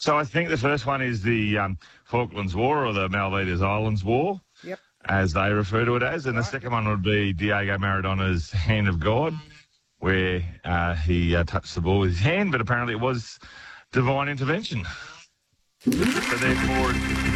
So I think the first one is the Falklands War, or the Maldives Islands War, Yep. as they refer to it as. And the second one would be Diego Maradona's Hand of God, where he touched the ball with his hand, but apparently it was divine intervention. So therefore,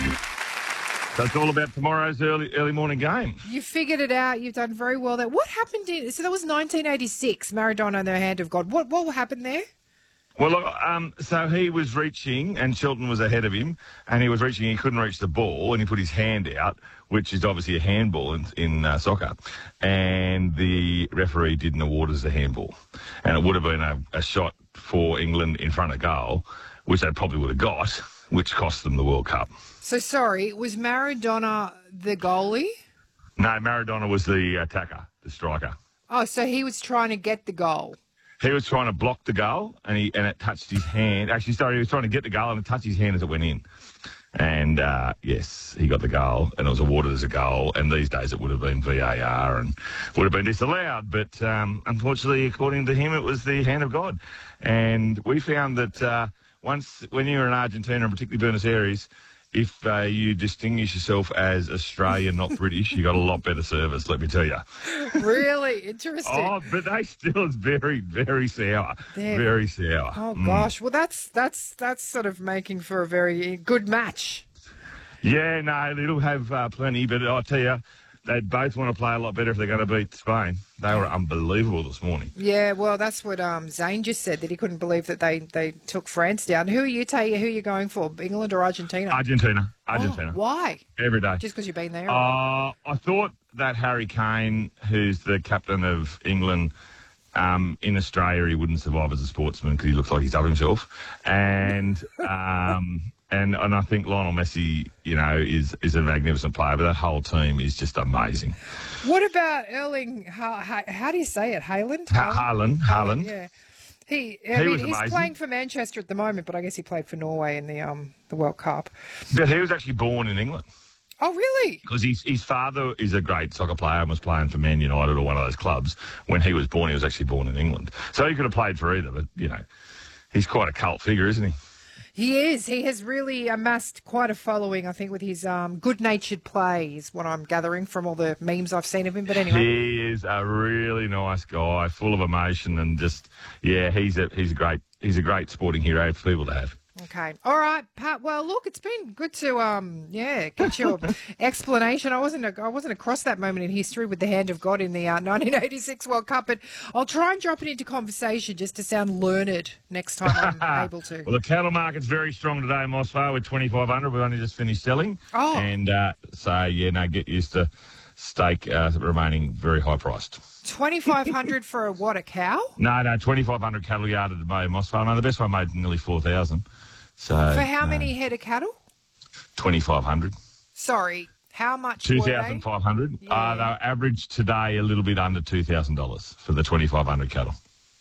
so it's all about tomorrow's early morning game. You figured it out. You've done very well there. What happened so that was 1986, Maradona and the Hand of God. What happened there? Well, look, so he was reaching, and Chilton was ahead of him, and he was reaching, he couldn't reach the ball, and he put his hand out, which is obviously a handball in soccer, and the referee didn't award us a handball. And it would have been a shot for England in front of goal, which they probably would have got, which cost them the World Cup. So, sorry, was Maradona the goalie? No, Maradona was the attacker, the striker. Oh, so he was trying to get the goal. He was trying to block the goal, and it touched his hand. Actually, sorry, he was trying to get the goal, and it touched his hand as it went in. And, yes, he got the goal, and it was awarded as a goal. And these days it would have been VAR and would have been disallowed. But, unfortunately, according to him, it was the Hand of God. And we found that when you're in Argentina, and particularly Buenos Aires, if you distinguish yourself as Australian, not British, you got a lot better service, let me tell you. Really? Interesting. Oh, but they still is very, very sour. Very sour. Oh, gosh. Well, that's sort of making for a very good match. Yeah, no, it'll have plenty, but I'll tell you, they both want to play a lot better if they're going to beat Spain. They were unbelievable this morning. Yeah, well, that's what Zane just said, that he couldn't believe that they took France down. Who are you going for, England or Argentina? Argentina. Oh, why? Every day. Just because you've been there? I thought that Harry Kane, who's the captain of England, in Australia, he wouldn't survive as a sportsman because he looks like he's up himself. And and I think Lionel Messi, is a magnificent player, but that whole team is just amazing. What about Erling? How do you say it? Haaland? Haaland. Yeah. He's amazing. playing for Manchester at the moment, but I guess he played for Norway in the World Cup. But he was actually born in England. Oh, really? Because his father is a great soccer player and was playing for Man United or one of those clubs. When he was born, he was actually born in England. So he could have played for either, but, he's quite a cult figure, isn't he? He is. He has really amassed quite a following, I think, with his good-natured play is what I'm gathering from all the memes I've seen of him. But anyway. He is a really nice guy, full of emotion, and just, he's a great sporting hero for people to have. Okay. All right, Pat. Well, look, it's been good to get your explanation. I wasn't across that moment in history with the Hand of God in the 1986 World Cup, but I'll try and drop it into conversation just to sound learned next time I'm able to. Well, the cattle market's very strong today in Mossvale with 2,500. We've only just finished selling. Oh. And get used to steak remaining very high priced. 2,500 for a cow? No, 2,500 cattle yard at the Bay of Mossvale. No, the best one made nearly 4,000. So for how many head of cattle? 2,500. Sorry, how much? 2,500. Yeah. They average today a little bit under $2,000 for the 2,500 cattle,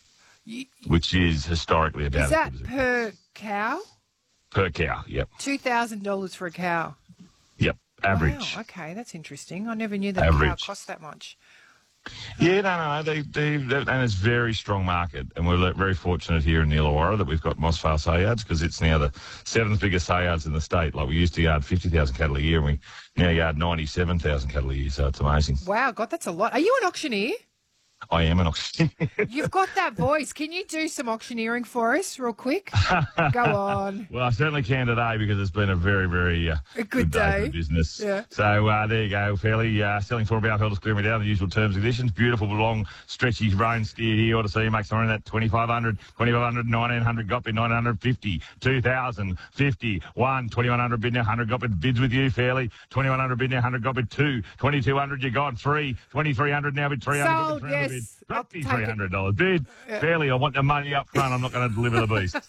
which is historically about. Is that per cow? Per cow, yep. $2,000 for a cow. Yep, average. Wow, okay, that's interesting. I never knew that average. cow cost that much. Yeah, no, and it's a very strong market, and we're very fortunate here in the Illawarra that we've got Mossvale sale yards because it's now the 7th biggest sale yards in the state. Like we used to yard 50,000 cattle a year, and we now yard 97,000 cattle a year, so it's amazing. Wow, God, that's a lot. Are you an auctioneer? I am an auctioneer. You've got that voice. Can you do some auctioneering for us real quick? Go on. Well, I certainly can today because it's been a very, very a good day for business. Yeah. So there you go, fairly selling for about Helders clearing me down, the usual terms and conditions. Beautiful, long, stretchy roan steer here. You ought to see you make something in that 2,500, 1,900 got bid, 950, 2,000, 50, 1, 2,100 bid now, 100 got bid, bids with you fairly, 2,100 bid now, 100 got bid 2, 2,200 you got 3, 2,300 now bid 300. Sold, bid, yes. $300 bid. Yeah. Fairly, I want the money up front. I'm not going to deliver the beast.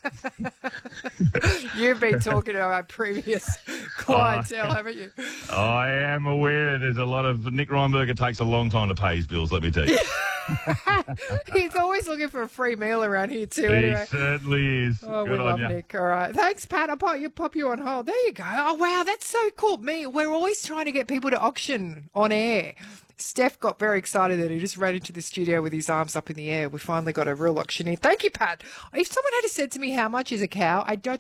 You've been talking to our previous clientele, haven't you? I am aware there's a lot of... Nick Reinberger takes a long time to pay his bills, let me tell you. He's always looking for a free meal around here too. He certainly is. Oh, Good we love Nick. All right. Thanks, Pat. I'll pop you on hold. There you go. Oh, wow. That's so cool. We're always trying to get people to auction on air. Steph got very excited that he just ran into the studio with his arms up in the air. We finally got a real auctioneer. Thank you, Pat. If someone had said to me, how much is a cow, I don't